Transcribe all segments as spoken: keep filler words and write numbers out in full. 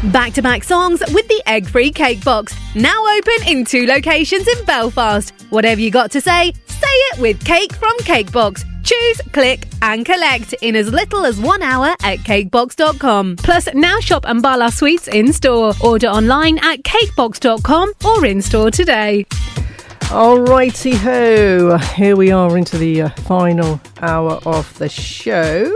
Back-to-back songs with the egg-free cake box. Now open in two locations in Belfast. Whatever you got to say, say it with Cake from Cakebox. Choose, click and collect in as little as one hour at cakebox dot com. Plus, now shop Ambala Sweets in-store. Order online at cakebox dot com or in-store today. Alrighty ho, here we are into the uh, final hour of the show.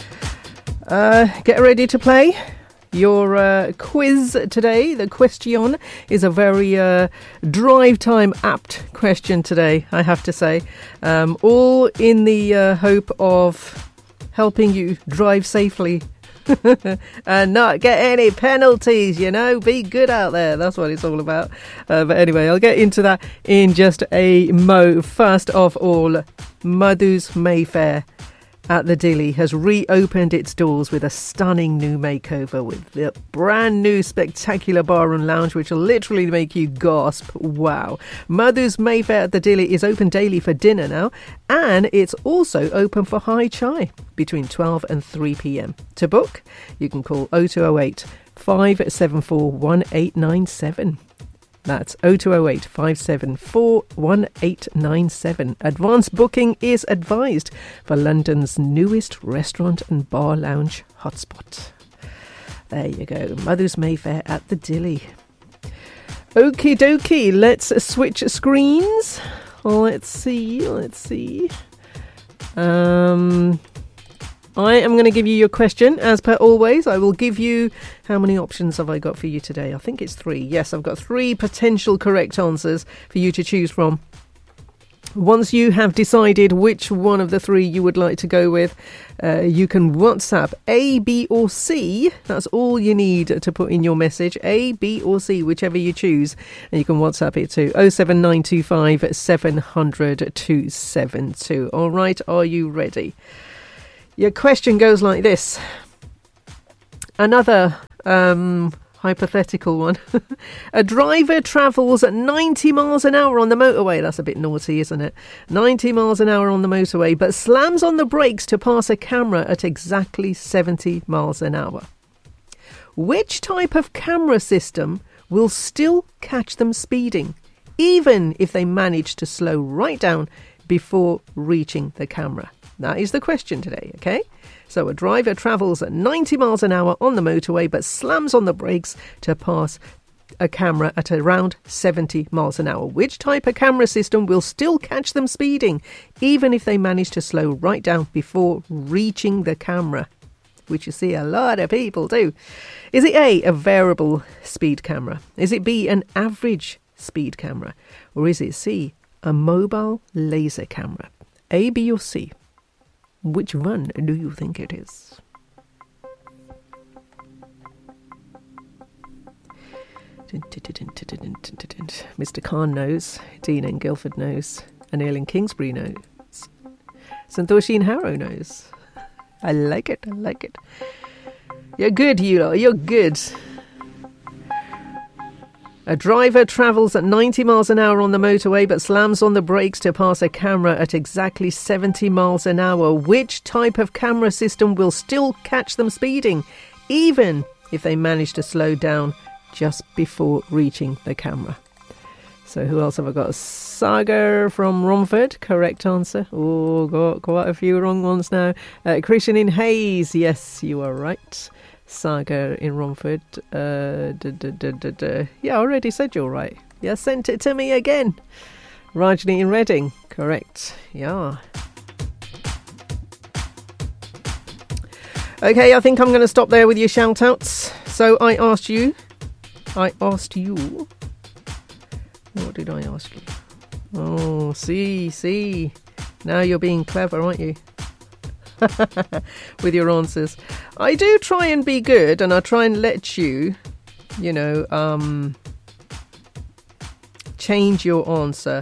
Uh, get ready to play. Your uh, quiz today, the question, is a very uh, drive time apt question today, I have to say. Um, all in the uh, hope of helping you drive safely and not get any penalties, you know. Be good out there. That's what it's all about. Uh, but anyway, I'll get into that in just a mo. First of all, Madhu's Mayfair at the Dilly has reopened its doors with a stunning new makeover with the brand new spectacular bar and lounge which will literally make you gasp. Wow. Madhu's Mayfair at the Dilly is open daily for dinner now, and it's also open for high chai between twelve and three p.m. To book, you can call oh two oh eight, five seven four, one eight nine seven. That's oh two oh eight, five seven four, one eight nine seven. Advance booking is advised for London's newest restaurant and bar lounge hotspot. There you go. Madhu's Mayfair at the Dilly. Okie dokie. Let's switch screens. Let's see. Let's see. Um... I am going to give you your question. As per always, I will give you... How many options have I got for you today? I think it's three. Yes, I've got three potential correct answers for you to choose from. Once you have decided which one of the three you would like to go with, uh, you can WhatsApp A, B or C. That's all you need to put in your message. A, B or C, whichever you choose. And you can WhatsApp it to oh seven nine two five, seven hundred, two seven two. All right, are you ready? Your question goes like this. Another um, hypothetical one. A driver travels at ninety miles an hour on the motorway. That's a bit naughty, isn't it? ninety miles an hour on the motorway, but slams on the brakes to pass a camera at exactly seventy miles an hour. Which type of camera system will still catch them speeding, even if they manage to slow right down before reaching the camera? That is the question today, okay? So a driver travels at ninety miles an hour on the motorway but slams on the brakes to pass a camera at around seventy miles an hour. Which type of camera system will still catch them speeding, even if they manage to slow right down before reaching the camera? Which you see a lot of people do. Is it A, a variable speed camera? Is it B, an average speed camera? Or is it C, a mobile laser camera? A, B or C? Which one do you think it is? Mister Khan knows. Dean in Guildford knows. Anil in Kingsbury knows. Santoshi in Harrow knows. I like it. I like it. You're good, you lot. You're good. A driver travels at ninety miles an hour on the motorway but slams on the brakes to pass a camera at exactly seventy miles an hour. Which type of camera system will still catch them speeding, even if they manage to slow down just before reaching the camera? So who else have I got? Sagar from Romford, correct answer. Oh, got quite a few wrong ones now. Uh, Christian in Hayes, yes, you are right. Saga in Romford. Uh, da, da, da, da, da. Yeah, I already said you're right. Yeah, sent it to me again. Rajni in Reading. Correct. Yeah. Okay, I think I'm going to stop there with your shout-outs. So I asked you. I asked you. What did I ask you? Oh, see, see. Now you're being clever, aren't you? With your answers. I do try and be good, and I try and let you, you know, um, change your answer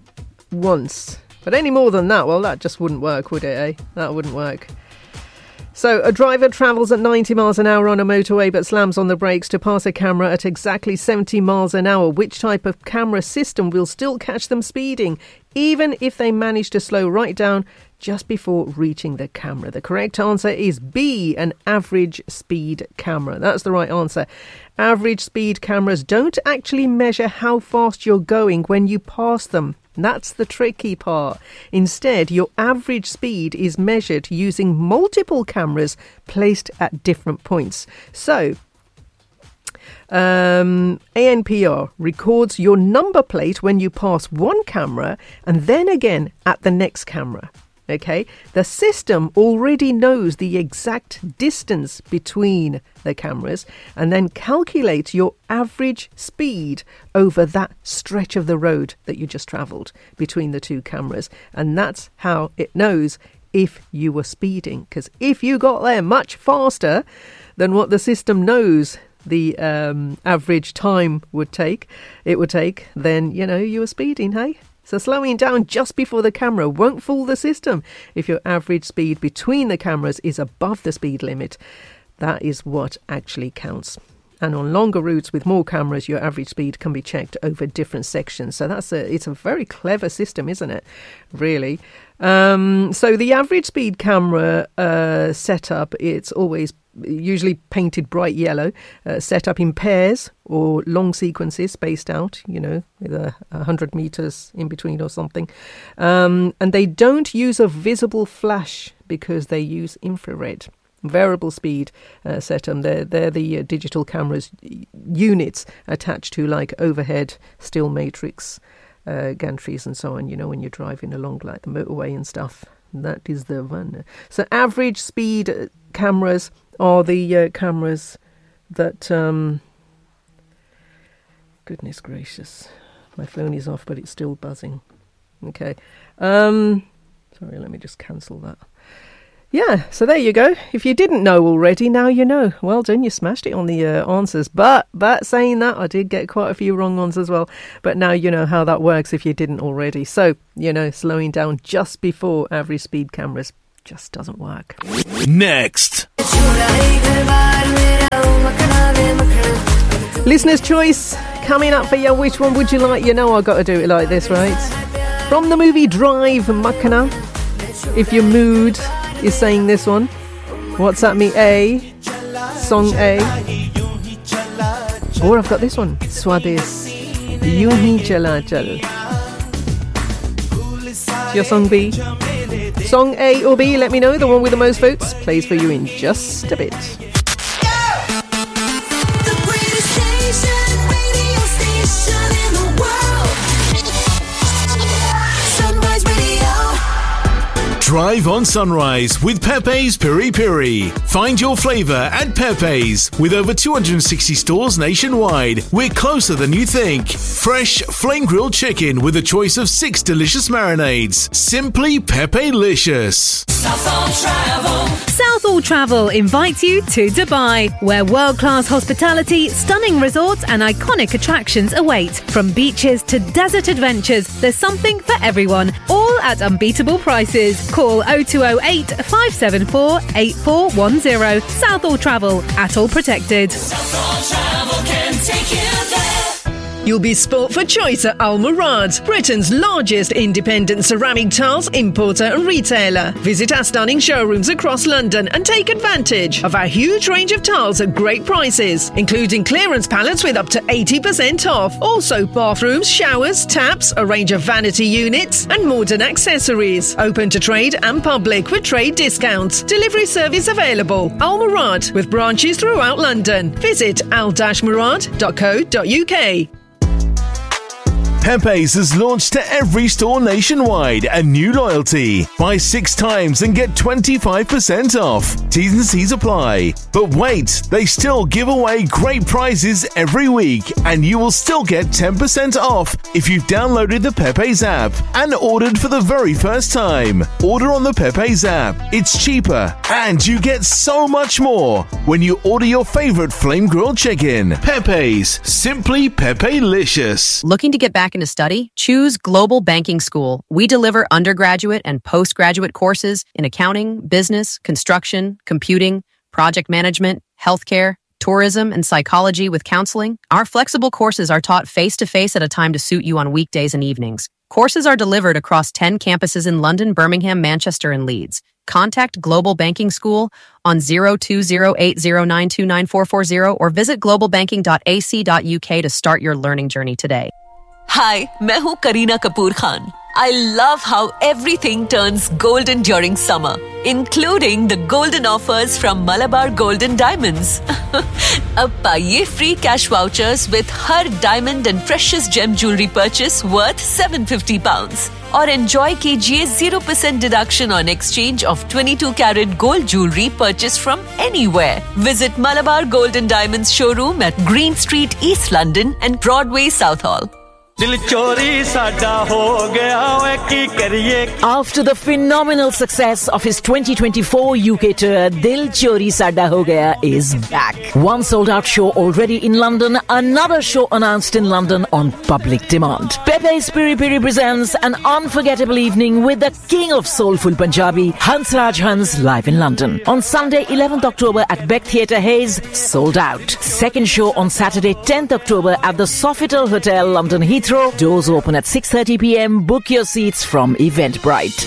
once. But any more than that, well, that just wouldn't work, would it, eh? That wouldn't work. So, a driver travels at ninety miles an hour on a motorway but slams on the brakes to pass a camera at exactly seventy miles an hour. Which type of camera system will still catch them speeding, even if they manage to slow right down just before reaching the camera? The correct answer is B, an average speed camera. That's the right answer. Average speed cameras don't actually measure how fast you're going when you pass them. That's the tricky part. Instead, your average speed is measured using multiple cameras placed at different points. So, um, A N P R records your number plate when you pass one camera and then again at the next camera. Okay, the system already knows the exact distance between the cameras and then calculates your average speed over that stretch of the road that you just travelled between the two cameras. And that's how it knows if you were speeding. Because if you got there much faster than what the system knows the um, average time would take, it would take, then, you know, you were speeding, hey? So slowing down just before the camera won't fool the system. If your average speed between the cameras is above the speed limit, that is what actually counts. And on longer routes with more cameras, your average speed can be checked over different sections. So that's a it's a very clever system, isn't it? Really. Um, so the average speed camera uh, setup, it's always usually painted bright yellow, uh, set up in pairs or long sequences spaced out, you know, with a, a hundred meters in between or something. Um, and they don't use a visible flash because they use infrared. Variable speed uh, setup. They're, they're the uh, digital cameras units attached to like overhead still matrix uh, gantries and so on, you know, when you're driving along like the motorway and stuff. That is the one. So average speed cameras are the uh, cameras that, um, goodness gracious, my phone is off, but it's still buzzing. Okay. Um, sorry, let me just cancel that. Yeah, so there you go. If you didn't know already, now you know. Well done, you smashed it on the uh, answers. But but saying that, I did get quite a few wrong ones as well. But now you know how that works if you didn't already. So, you know, slowing down just before average speed cameras just doesn't work. Next. Listener's choice coming up for you. Which one would you like? You know I've got to do it like this, right? From the movie Drive, Makana. If your mood is saying this one, WhatsApp me A, song A. Or I've got this one, Swades, Yun Hi Chala Chal. Your song B. Song A or B, let me know. The one with the most votes plays for you in just a bit. Drive on Sunrise with Pepe's Piri Piri. Find your flavour at Pepe's. With over two hundred sixty stores nationwide, we're closer than you think. Fresh flame grilled chicken with a choice of six delicious marinades. Simply Pepe-licious. Southall Travel. Southall Travel invites you to Dubai, where world-class hospitality, stunning resorts and iconic attractions await. From beaches to desert adventures, there's something for everyone, all at unbeatable prices. Call oh two oh eight, five seven four, eight four one oh. Southall Travel, at all protected. Southall Travel can take you there. You'll be sport for choice at Al Murad, Britain's largest independent ceramic tiles importer and retailer. Visit our stunning showrooms across London and take advantage of our huge range of tiles at great prices, including clearance pallets with up to eighty percent off. Also bathrooms, showers, taps, a range of vanity units and modern accessories. Open to trade and public with trade discounts. Delivery service available. Al Murad, with branches throughout London. Visit al murad dot co dot uk. Pepe's has launched to every store nationwide a new loyalty. Buy six times and get twenty-five percent off. T's and C's apply. But wait, they still give away great prizes every week, and you will still get ten percent off if you've downloaded the Pepe's app and ordered for the very first time. Order on the Pepe's app. It's cheaper and you get so much more. when you order your favorite flame grilled chicken. Pepe's, simply Pepe-licious. Looking to get back into study? Choose Global Banking School. We deliver undergraduate and postgraduate courses in accounting, business, construction, computing, project management, healthcare, tourism, and psychology with counseling. Our flexible courses are taught face-to-face at a time to suit you on weekdays and evenings. Courses are delivered across ten campuses in London, Birmingham, Manchester, and Leeds. Contact Global Banking School on zero two zero eight zero nine two nine four four zero or visit global banking dot a c dot u k to start your learning journey today. Hi, मैं हूँ Kareena Kapoor Khan. I love how everything turns golden during summer, including the golden offers from Malabar Golden Diamonds. अब पाइए free cash vouchers with her diamond and precious gem jewelry purchase worth seven hundred fifty pounds. और enjoy कीजिए zero percent deduction on exchange of twenty-two carat gold jewelry purchased from anywhere. Visit Malabar Golden Diamonds showroom at Green Street, East London and Broadway, Southall. After the phenomenal success of his twenty twenty-four U K tour, Dil Chori Sada Ho Gaya is back. One sold-out show already in London, another show announced in London on public demand. Pepe's Piri Piri presents an unforgettable evening with the king of soulful Punjabi, Hansraj Hans, live in London. On Sunday, eleventh October at Beck Theatre Hayes, sold out. Second show on Saturday, tenth October at the Sofitel Hotel, London Heathrow. Doors open at six thirty p m. Book your seats from Eventbrite.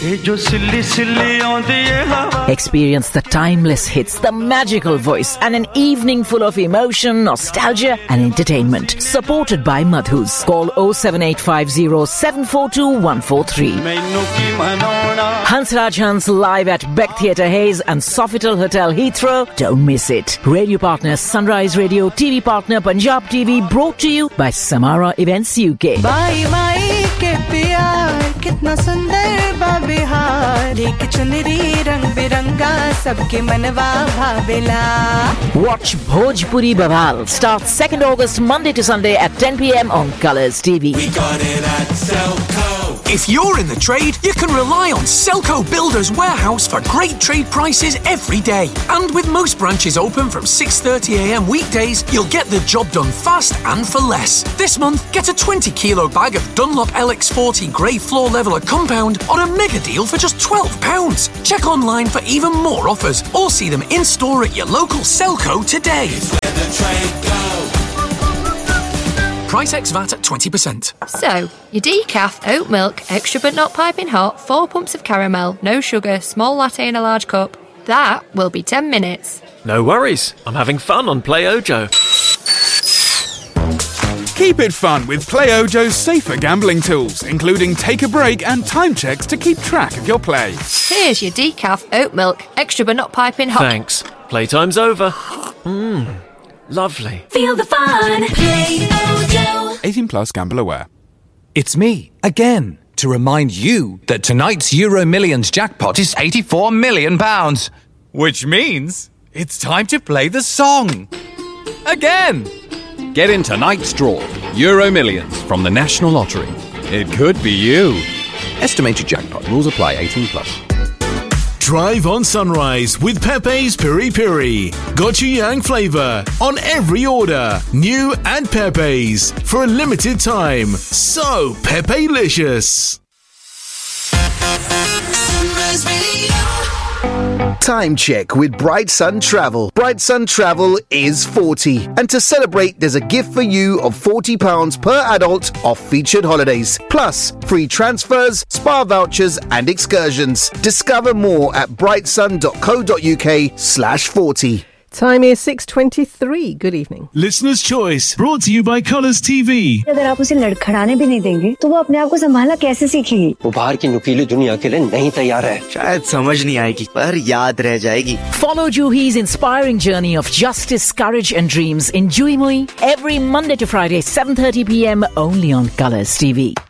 Experience the timeless hits, the magical voice, and an evening full of emotion, nostalgia, and entertainment. Supported by Madhus. Call oh seven eight five oh seven four two one four three. Hansraj Hans live at Beck Theatre Hayes and Sofitel Hotel Heathrow. Don't miss it. Radio partner Sunrise Radio, T V partner Punjab T V, brought to you by Samara Events U K. By my के प्यार कितना सुंदर बा बिहार एक चुनरी रंग बिरंगा सबके मनवा भावेला. Watch Bhojpuri Bawal. Starts second August, Monday to Sunday at ten p m on Colours T V. We got it at Selco. If you're in the trade, you can rely on Selco Builders Warehouse for great trade prices every day. And with most branches open from six thirty a m weekdays, you'll get the job done fast and for less. This month, get a twenty kilo bag of Dunlop L X forty grey floor leveller compound on a mega deal for just twelve pounds. Check online for even more offers or see them in store at your local Selco today. It's where the trade goes. Price ex V A T at twenty percent. So, your decaf, oat milk, extra but not piping hot, four pumps of caramel, no sugar, small latte in a large cup. That will be ten minutes. No worries, I'm having fun on Play Ojo. Keep it fun with Play Ojo's safer gambling tools, including take a break and time checks to keep track of your play. Here's your decaf, oat milk, extra but not piping hot. Thanks. Playtime's over. Mmm, lovely. Feel the fun. Play Ojo. eighteen plus, gamble aware. It's me, again, to remind you that tonight's Euro Millions jackpot is eighty-four million pounds. Which means it's time to play the song. Again. Get in tonight's draw. Euro Millions from the National Lottery. It could be you. Estimated jackpot. Rules apply. eighteen plus. Drive on Sunrise with Pepe's Piri Piri. Gochujang flavour on every order. New and Pepe's for a limited time. So Pepe-licious. Sunrise Radio. Time check with Bright Sun Travel. Bright Sun Travel is forty. And to celebrate, there's a gift for you of forty pounds per adult off featured holidays. Plus, free transfers, spa vouchers and excursions. Discover more at brightsun.co.uk slash 40. Time is six twenty-three. Good evening. Listener's Choice, brought to you by Colours T V. अगर आप उसे लड़खड़ाने भी नहीं देंगे तो वो अपने आप को संभालना कैसे सीखेगी? वो बाहर की नुकीली दुनिया के लिए नहीं तैयार है. शायद समझ नहीं आएगी पर याद रह जाएगी. Follow Juhi's inspiring journey of justice, courage and dreams in Juhi Mui every Monday to Friday, seven thirty p m only on Colours T V.